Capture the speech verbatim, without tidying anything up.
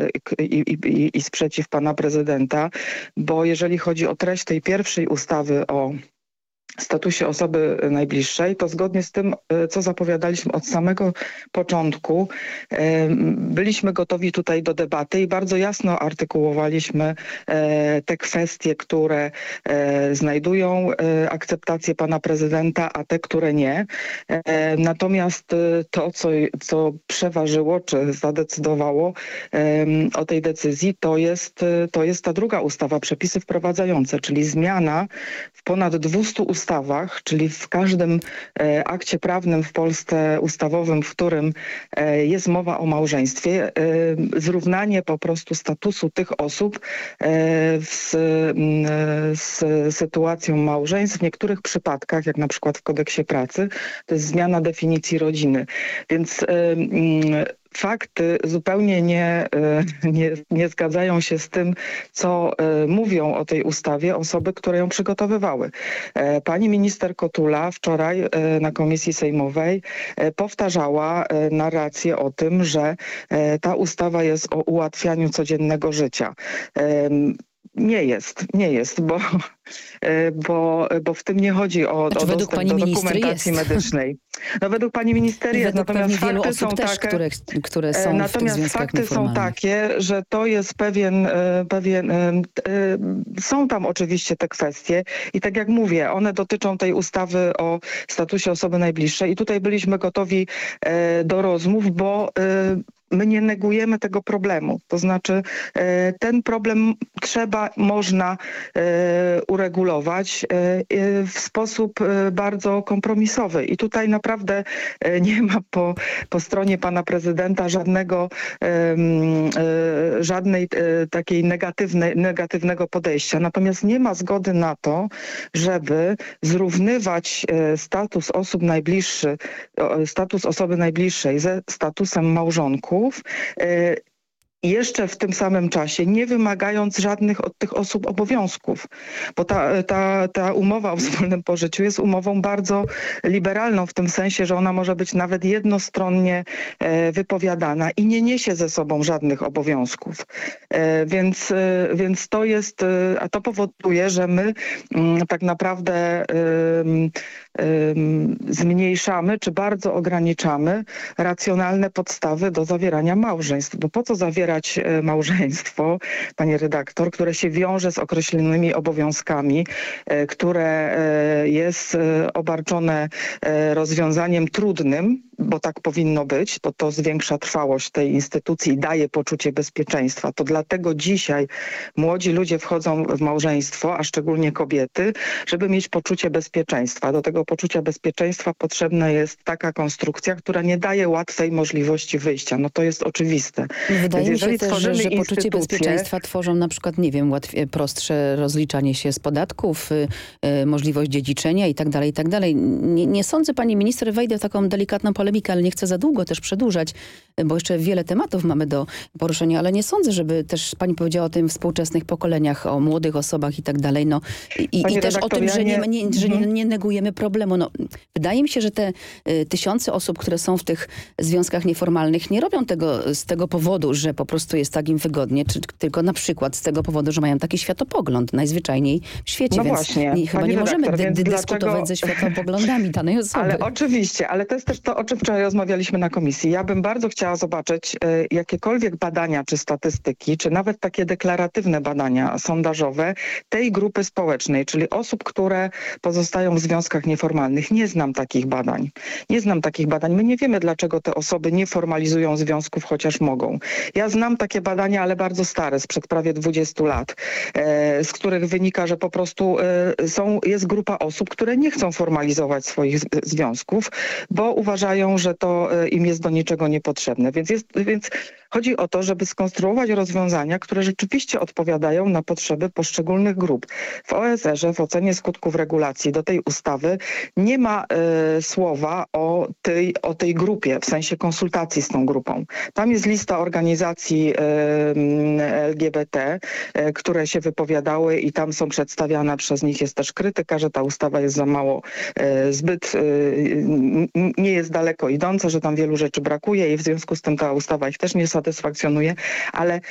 i, i, i sprzeciw pana prezydenta, bo jeżeli chodzi o treść tej pierwszej ustawy o statusie osoby najbliższej, to zgodnie z tym, co zapowiadaliśmy od samego początku, byliśmy gotowi tutaj do debaty i bardzo jasno artykułowaliśmy te kwestie, które znajdują akceptację pana prezydenta, a te, które nie. Natomiast to, co, co przeważyło, czy zadecydowało o tej decyzji, to jest, to jest ta druga ustawa, przepisy wprowadzające, czyli zmiana w ponad dwustu ustawach, ustawach, czyli w każdym e, akcie prawnym w Polsce ustawowym, w którym e, jest mowa o małżeństwie, e, zrównanie po prostu statusu tych osób e, z, e, z sytuacją małżeństw. W niektórych przypadkach, jak na przykład w kodeksie pracy, to jest zmiana definicji rodziny. Więc e, fakty zupełnie nie, nie, nie zgadzają się z tym, co mówią o tej ustawie osoby, które ją przygotowywały. Pani minister Kotula wczoraj na komisji sejmowej powtarzała narrację o tym, że ta ustawa jest o ułatwianiu codziennego życia. Nie jest, nie jest, bo, bo, bo w tym nie chodzi o, znaczy, o dostęp do dokumentacji jest. medycznej. No według pani minister jest, natomiast fakty są też, takie, które, które są natomiast w tych fakty są takie, że to jest pewien, pewien, są tam oczywiście te kwestie i tak jak mówię, one dotyczą tej ustawy o statusie osoby najbliższej i tutaj byliśmy gotowi do rozmów, bo my nie negujemy tego problemu. To znaczy e, ten problem trzeba, można e, uregulować e, w sposób e, bardzo kompromisowy. I tutaj naprawdę e, nie ma po, po stronie pana prezydenta żadnego, e, e, żadnej e, takiej negatywnej, negatywnego podejścia. Natomiast nie ma zgody na to, żeby zrównywać e, status osób najbliższych, status osoby najbliższej ze statusem małżonków, jeszcze w tym samym czasie, nie wymagając żadnych od tych osób obowiązków. Bo ta, ta, ta umowa o wspólnym pożyciu jest umową bardzo liberalną w tym sensie, że ona może być nawet jednostronnie e, wypowiadana i nie niesie ze sobą żadnych obowiązków. E, więc, e, więc to jest, e, a to powoduje, że my m, tak naprawdę e, e, zmniejszamy czy bardzo ograniczamy racjonalne podstawy do zawierania małżeństw. Bo po co zawierać małżeństwo, pani redaktor, które się wiąże z określonymi obowiązkami, które jest obarczone rozwiązaniem trudnym, bo tak powinno być, to to zwiększa trwałość tej instytucji i daje poczucie bezpieczeństwa. To dlatego dzisiaj młodzi ludzie wchodzą w małżeństwo, a szczególnie kobiety, żeby mieć poczucie bezpieczeństwa. Do tego poczucia bezpieczeństwa potrzebna jest taka konstrukcja, która nie daje łatwej możliwości wyjścia. No to jest oczywiste. Wydaje mi się też, że, że poczucie instytucje... bezpieczeństwa tworzą na przykład, nie wiem, łatwiej, prostsze rozliczanie się z podatków, y, y, możliwość dziedziczenia i tak dalej, i tak dalej. Nie, nie sądzę, pani minister, wejdę w taką delikatną polemikę, ale nie chcę za długo też przedłużać, bo jeszcze wiele tematów mamy do poruszenia, ale nie sądzę, żeby też pani powiedziała o tym współczesnych pokoleniach, o młodych osobach i tak dalej. No, I, i też o tym, że, nie, nie, że nie, nie negujemy problemu. No, wydaje mi się, że te y, tysiące osób, które są w tych związkach nieformalnych, nie robią tego z tego powodu, że po prostu jest tak im wygodnie, czy tylko na przykład z tego powodu, że mają taki światopogląd najzwyczajniej w świecie, no więc właśnie, nie, chyba nie redaktor, możemy dy, dy, dlaczego... dyskutować ze światopoglądami danej osoby. Ale oczywiście, ale to jest też to, o czym wczoraj rozmawialiśmy na komisji. Ja bym bardzo chciała zobaczyć y, jakiekolwiek badania, czy statystyki, czy nawet takie deklaratywne badania sondażowe tej grupy społecznej, czyli osób, które pozostają w związkach nieformalnych. Nie znam takich badań. Nie znam takich badań. My nie wiemy, dlaczego te osoby nie formalizują związków, chociaż mogą. Ja znam takie badania, ale bardzo stare, sprzed prawie dwudziestu lat, e, z których wynika, że po prostu e, są, jest grupa osób, które nie chcą formalizować swoich z, związków, bo uważają, że to e, im jest do niczego niepotrzebne. Więc, jest, więc chodzi o to, żeby skonstruować rozwiązania, które rzeczywiście odpowiadają na potrzeby poszczególnych grup. W O S R-ze w ocenie skutków regulacji do tej ustawy nie ma e, słowa o tej, o tej grupie, w sensie konsultacji z tą grupą. Tam jest lista organizacji e, L G B T, e, które się wypowiadały i tam są przedstawiane przez nich, jest też krytyka, że ta ustawa jest za mało, e, zbyt e, nie jest daleko idąca, że tam wielu rzeczy brakuje i w związku z tym ta ustawa ich też nie satysfakcjonuje, ale